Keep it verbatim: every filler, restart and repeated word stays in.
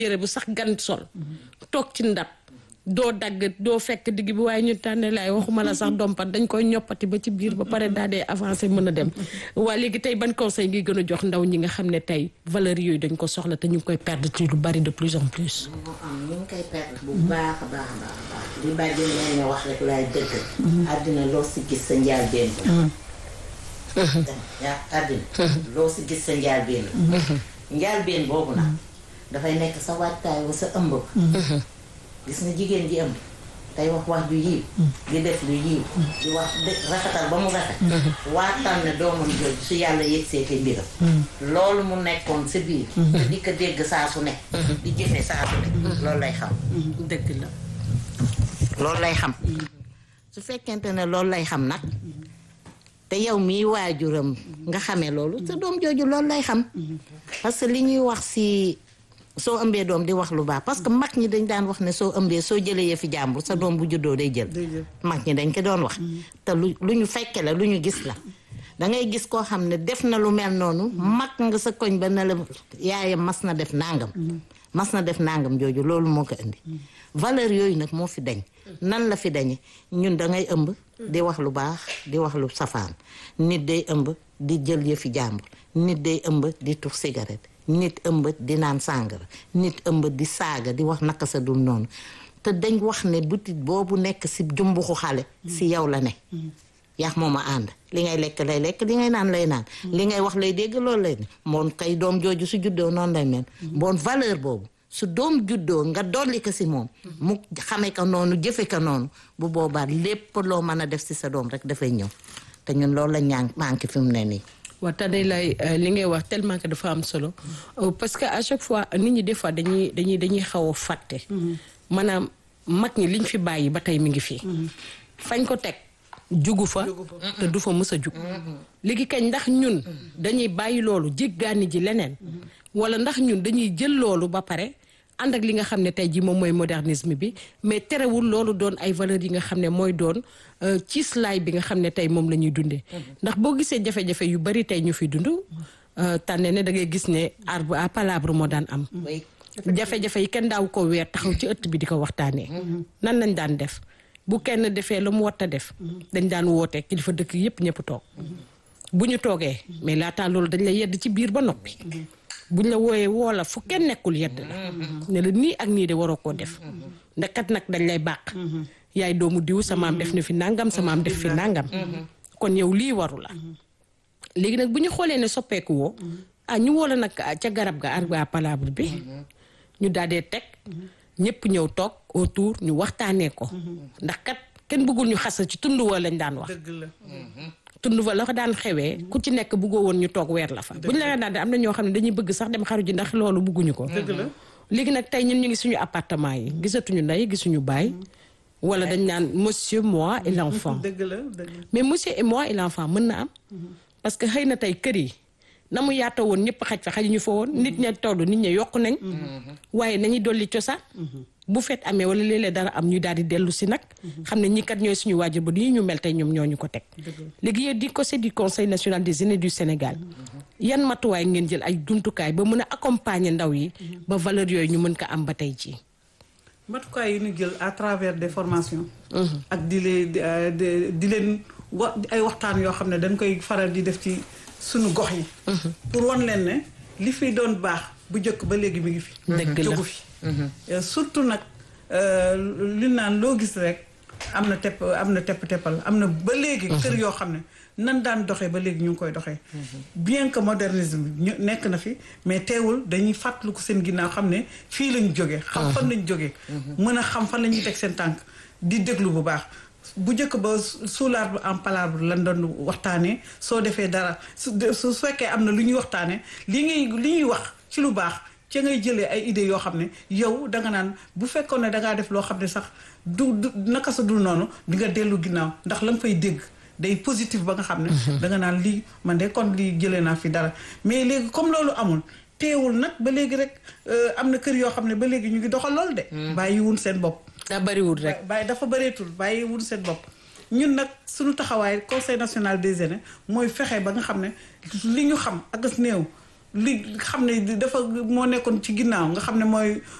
yére bu sax gan sol toog ci ndab doo dagg doo fekk digg bi waaye ñu tànne laay waxuma la sax dompat dañ koy ñoppati ba ci biir ba pare daa dee avancé mën a dem waa léegi tey ban conseil ngi gën a jox ndaw ñi nga xam ne tey valeur yooyu dañ ko soxla te ñu ngi koy perdre ci lu bari de plus en plus. ñu ngi koy perdre bu baax a baax a baax li bàjjen nee ne wax rek laay dëgg àddina loo si gis sa njaal benn yaa àddina loo si gis sa njaal benn njaal benn boobu nag dafay nekk sa waajtaay wa sa ëmb gis nga jigéen ji ëmb tey wax wax ju yiw di def lu yiw di wax rafetal ba mu rafet waatal ne doomam jooju su yàlla yëgsee kay mbiram loolu mu nekkoon sa biir te di ko dégg saa su ne di jëfe saa su ne loolu lay xam dëgg la loolu lay xam su fekkente ne loolu lay xam nag te yow mii waajuram nga xamee loolu sa doom jooju loolu lay xam parce que li ñuy wax si soo ëmbee doom di wax lu baax parce que mag ñi dañ daan wax ne soo ëmbee soo jëlee yëfi jàmbur sa doom bu juddoo day jël mag ñi dañ ko doon wax te lu lu ñu fekke la lu ñu gis la dangay gis koo xam ne def na lu mel noonu mag nga sa koñ ba ne la yaayam mas na def nangam mas na def nangam jooju loolu moo ko indi valeur yooyu nag moo fi dañ nan la fi dañe ñun dangay ëmb di wax lu baax di wax lu safaan nit day ëmb di jël yëfi jàmbur nit day ëmb di tux cigarette nit ëmb di naan sàngara nit ëmb di saaga di wax naka sa dul noonu te dañ wax ne butit boobu nekk si jumbuxu xale si yow la ne yaax moom a ànd li ngay lekk lay lekk li ngay naan lay naan li ngay wax lay dégg loolu lay ne moom kay doom jooju su juddoo noonu lay mel bon valeur boobu su doom juddoo nga dolli ko si moom mu xame ko noonu jëfe ko noonu bu boobaa lépp loo mën a def si sa doom rek dafay ñëw te ñun loolu la ñaan manqué fi mu ne nii waaw te day lay li ngay wax tellement que dafa am solo parce que à chaque fois nit ñi des fois dañuy dañuy dañuy xaw a fàtte maanaam mag ñi liñ fi bàyyi ba tey mi ngi fii fañ ko teg jugu fa te du fa mës a jug léegi kañ ndax ñun dañuy bàyyi loolu jéggaani ji leneen wala ndax ñun dañuy jël loolu ba pare ànd ak li nga xam ne tey jii moom mooy modernisme bi mais terewul loolu doon ay valeurs yi nga xam ne mooy doon ci slaay bi nga xam ne tey moom la ñuy dundee ndax boo gisee jafe-jafe yu bari tey ñu fi dund tànne ne da ngay gis ne arbre à palabre moo daan am jafe-jafe yi kenn daaw ko weer taxaw ci ëtt bi di ko waxtaanee nan lañ daan def bu kenn defee la mu war a def dañ daan woote kilifa dëkk yépp ñëpp toog bu ñu toogee mais laataa loolu dañ lay yedd ci biir ba noppi buñ la wooyee woo la fu kenn nekkul yedd la ne la nii ak nii de waroo koo def ndax kat nag dañ lay bàq yaay doomu diw sa maam def na fi nangam sa maam def fi nangam kon yow lii waru la léegi nag bu ñu xoolee ne soppeeku woo ah ñu woo la nag ca garab ga arbre à palabre bi ñu daal dee teg ñëpp ñëw toog autour ñu waxtaanee ko ndax kat kenn bëggul ñu xasa ci tund wa lañ daan wax tund fa la ko daan xewee ku ci nekk bëggoo woon ñu toog weer la fa bu ñu la daan am na ñoo xam ne dañuy bëgg sax dem xaru ji ndax loolu bëgguñu ko léegi nag tey ñun ñu ngi suñu appartement yi gisatuñu ndey gisuñu baay wala dañ naan monsieur moi et l'enfant mais monsieur et moi et l'enfant mën na am parce que xëy na tey kër yi na mu yaatoo woon ñëpp xaj fa xajuñu fa woon nit ña toll nit ña yokku nañ waaye nañuy dolli cosaan bu fet amee wala léeg-léeg dara am ñu daal di dellu si nag xam ne ñi kat ñooy suñu waajur ba nii ñu mel tey ñoom ñoo ñu ko teg léegi yéen di conseil du conseil national des aînés du Sénégal yan matuwaay ngeen jël ay jumtukaay ba mën a accompagner ndaw yi ba valeur yooyu ñu mën ko am ba tey jii matukaay yi ñu jël à travers des formations ak di leen di leen wa ay waxtaan yoo xam ne dañ koy faral di def ci suñu gox yi pour wan leen ne li fi doon baax bu njëkk ba léegi mi ngi fi jógu fi surtout nag li naan loo gis rek am na tepp am na tepp teppal am na ba léegi kër yoo xam ne nan daan doxee ba léegi ñu ngi koy doxee bien que modernisme bi ñu nekk na fi mais teewul dañuy fàttaliku seen ginnaaw xam ne fii lañu jógee xam fan lañu jógee mën a xam fan la ñuy teg seen tànk di déglu bu baax bu njëkk ba sous l'arbre en palabre lan doon waxtaanee soo defee dara su su fekkee am na lu ñuy waxtaanee li ngay li ñuy wax ci lu baax ci ngay jëlee ay idées yoo xam ne yow danga naan bu fekkoon ne dangaa def loo xam ne sax du du naka sa dul noonu di nga dellu ginnaaw ndax la nga fay dégg day positif ba nga xam ne danga naan lii man de kon lii jëlee naa fi dara mais léegi comme loolu amul teewul nag ba léegi rek am na kër yoo xam ne ba léegi ñu ngi doxal loolu de bàyyiwul seen bopp daa bëriwul rek bàyyi dafa bëreetul bàyyiwul seen bopp ñun nag suñu taxawaay conseil national des aînés mooy fexe ba nga xam ne li ñu xam ak as néew li xam ne dafa moo nekkoon ci ginnaaw nga xam ne mooy